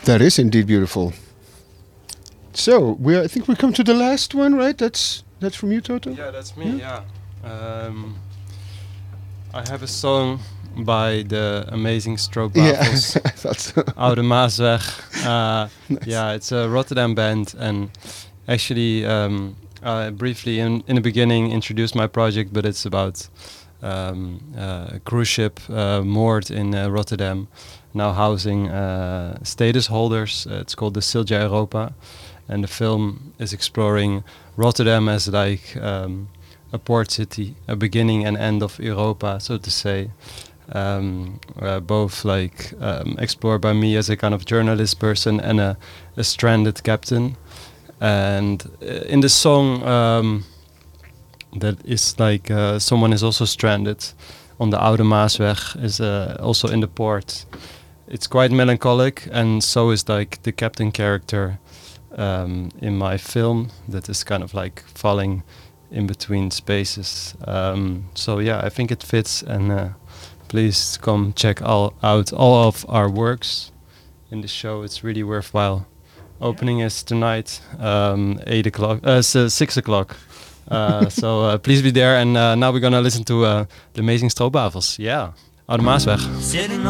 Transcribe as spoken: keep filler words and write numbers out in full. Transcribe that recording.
That is indeed beautiful. So we, I think we come to the last one, right? That's that's from you, Toto. Yeah, that's me. Yeah. yeah. Um, I have a song by the amazing Stroopwafels. Yeah, I thought so. Oude Maasweg. Uh, Nice. Yeah, it's a Rotterdam band, and actually, um, I briefly in in the beginning introduced my project, but it's about um, uh, a cruise ship uh, moored in uh, Rotterdam, now housing uh, status holders. Uh, it's called the Silja Europa, and the film is exploring Rotterdam as like um, a port city, a beginning and end of Europa, so to say. Um, uh, both like um, explored by me as a kind of journalist person and a, a stranded captain. And uh, in the song, um, that is like uh, someone is also stranded on the Oude Maasweg, is uh, also in the port. It's quite melancholic, and so is like the captain character um, in my film, that is kind of like falling in between spaces. Um, so yeah, I think it fits, and uh, please come check all out all of our works in the show. It's really worthwhile. Opening is tonight, um, eight o'clock, uh, s- uh, six o'clock. Uh, so uh, please be there. And uh, now we're gonna listen to uh, the amazing Stroopwafels. Yeah, Oude Maasweg. Sitting